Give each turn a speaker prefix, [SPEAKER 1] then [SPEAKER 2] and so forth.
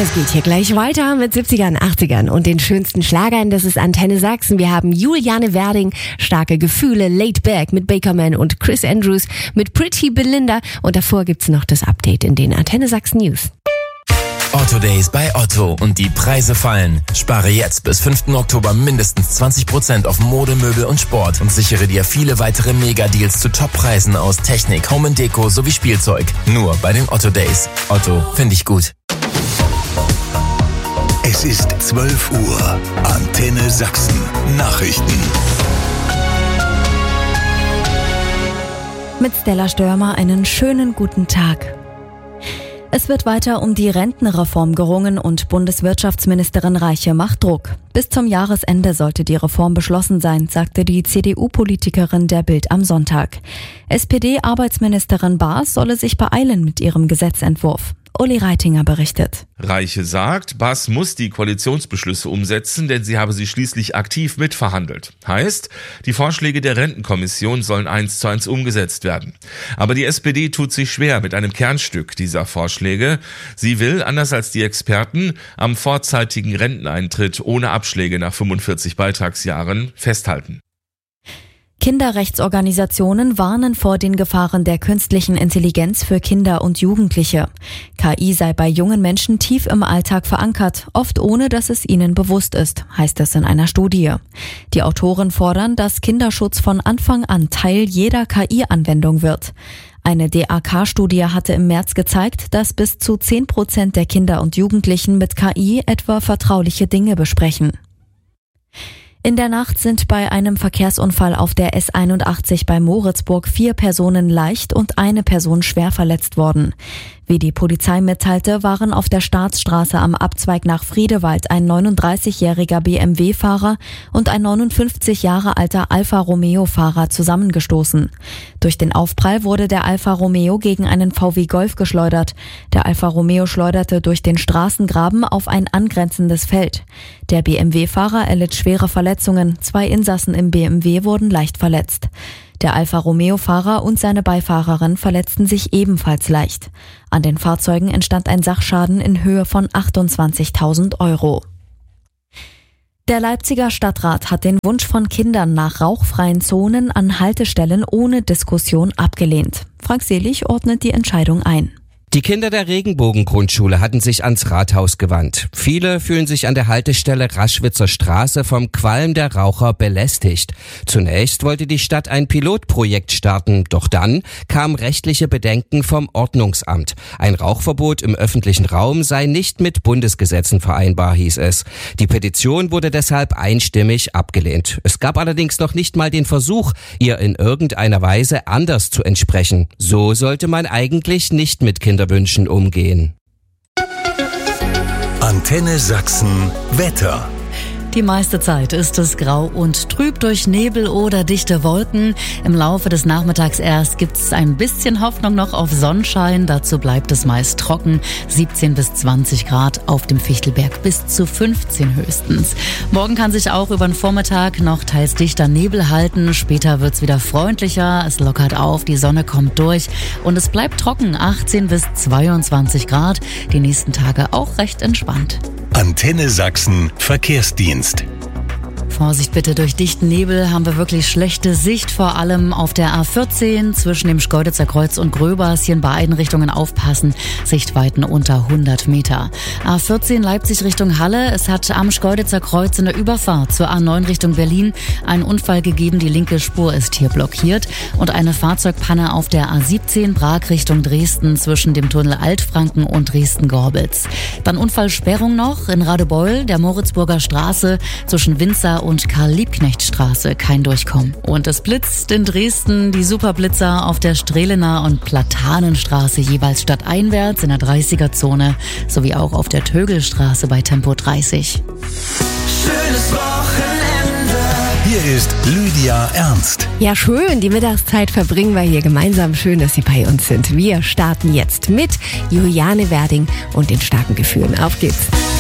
[SPEAKER 1] Es geht hier gleich weiter mit 70ern, 80ern und den schönsten Schlagern. Das ist Antenne Sachsen. Wir haben Juliane Werding, Starke Gefühle, Laid Back mit Bakerman und Chris Andrews mit Pretty Belinda. Und davor gibt's noch das Update in den Antenne Sachsen News.
[SPEAKER 2] Otto Days bei Otto und die Preise fallen. Spare jetzt bis 5. Oktober mindestens 20% auf Mode, Möbel und Sport und sichere dir viele weitere Megadeals zu Toppreisen aus Technik, Home & Deko sowie Spielzeug. Nur bei den Otto Days. Otto, finde ich gut.
[SPEAKER 3] Es ist 12 Uhr. Antenne Sachsen. Nachrichten.
[SPEAKER 4] Mit Stella Störmer einen schönen guten Tag. Es wird weiter um die Rentenreform gerungen und Bundeswirtschaftsministerin Reiche macht Druck. Bis zum Jahresende sollte die Reform beschlossen sein, sagte die CDU-Politikerin der Bild am Sonntag. SPD-Arbeitsministerin Baas solle sich beeilen mit ihrem Gesetzentwurf. Uli Reitinger berichtet.
[SPEAKER 5] Reiche sagt, Baas muss die Koalitionsbeschlüsse umsetzen, denn sie habe sie schließlich aktiv mitverhandelt. Heißt, die Vorschläge der Rentenkommission sollen 1:1 umgesetzt werden. Aber die SPD tut sich schwer mit einem Kernstück dieser Vorschläge. Sie will, anders als die Experten, am vorzeitigen Renteneintritt ohne Abschläge nach 45 Beitragsjahren festhalten.
[SPEAKER 4] Kinderrechtsorganisationen warnen vor den Gefahren der künstlichen Intelligenz für Kinder und Jugendliche. KI sei bei jungen Menschen tief im Alltag verankert, oft ohne dass es ihnen bewusst ist, heißt es in einer Studie. Die Autoren fordern, dass Kinderschutz von Anfang an Teil jeder KI-Anwendung wird. Eine DAK-Studie hatte im März gezeigt, dass bis zu 10% der Kinder und Jugendlichen mit KI etwa vertrauliche Dinge besprechen. In der Nacht sind bei einem Verkehrsunfall auf der S81 bei Moritzburg 4 Personen leicht und eine Person schwer verletzt worden. Wie die Polizei mitteilte, waren auf der Staatsstraße am Abzweig nach Friedewald ein 39-jähriger BMW-Fahrer und ein 59 Jahre alter Alfa Romeo-Fahrer zusammengestoßen. Durch den Aufprall wurde der Alfa Romeo gegen einen VW Golf geschleudert. Der Alfa Romeo schleuderte durch den Straßengraben auf ein angrenzendes Feld. Der BMW-Fahrer erlitt schwere Verletzungen, 2 Insassen im BMW wurden leicht verletzt. Der Alfa Romeo-Fahrer und seine Beifahrerin verletzten sich ebenfalls leicht. An den Fahrzeugen entstand ein Sachschaden in Höhe von 28.000 €. Der Leipziger Stadtrat hat den Wunsch von Kindern nach rauchfreien Zonen an Haltestellen ohne Diskussion abgelehnt. Frank Selig ordnet die Entscheidung ein.
[SPEAKER 6] Die Kinder der Regenbogen-Grundschule hatten sich ans Rathaus gewandt. Viele fühlen sich an der Haltestelle Raschwitzer Straße vom Qualm der Raucher belästigt. Zunächst wollte die Stadt ein Pilotprojekt starten, doch dann kamen rechtliche Bedenken vom Ordnungsamt. Ein Rauchverbot im öffentlichen Raum sei nicht mit Bundesgesetzen vereinbar, hieß es. Die Petition wurde deshalb einstimmig abgelehnt. Es gab allerdings noch nicht mal den Versuch, ihr in irgendeiner Weise anders zu entsprechen. So sollte man eigentlich nicht mit Kinderwünschen umgehen.
[SPEAKER 3] Antenne Sachsen Wetter.
[SPEAKER 7] Die meiste Zeit ist es grau und trüb durch Nebel oder dichte Wolken. Im Laufe des Nachmittags erst gibt es ein bisschen Hoffnung noch auf Sonnenschein. Dazu bleibt es meist trocken. 17 bis 20 Grad, auf dem Fichtelberg bis zu 15 höchstens. Morgen kann sich auch über den Vormittag noch teils dichter Nebel halten. Später wird's wieder freundlicher. Es lockert auf, die Sonne kommt durch und es bleibt trocken. 18 bis 22 Grad. Die nächsten Tage auch recht entspannt.
[SPEAKER 3] Antenne Sachsen Verkehrsdienst.
[SPEAKER 7] Vorsicht bitte, durch dichten Nebel haben wir wirklich schlechte Sicht, vor allem auf der A14 zwischen dem Schkeuditzer Kreuz und Gröbers. Hier in beiden Richtungen aufpassen, Sichtweiten unter 100 Meter. A14 Leipzig Richtung Halle, es hat am Schkeuditzer Kreuz in der Überfahrt zur A9 Richtung Berlin einen Unfall gegeben, die linke Spur ist hier blockiert und eine Fahrzeugpanne auf der A17 Prag Richtung Dresden zwischen dem Tunnel Altfranken und Dresden-Gorbitz. Dann Unfallsperrung noch in Radebeul, der Moritzburger Straße zwischen Winzer und Karl-Liebknecht-Straße, kein Durchkommen. Und es blitzt in Dresden, die Superblitzer auf der Strehlener und Platanenstraße jeweils stadteinwärts in der 30er-Zone sowie auch auf der Tögelstraße bei Tempo 30.
[SPEAKER 3] Schönes Wochenende. Hier ist Lydia Ernst.
[SPEAKER 1] Ja, schön, die Mittagszeit verbringen wir hier gemeinsam. Schön, dass Sie bei uns sind. Wir starten jetzt mit Juliane Werding und den starken Gefühlen. Auf geht's.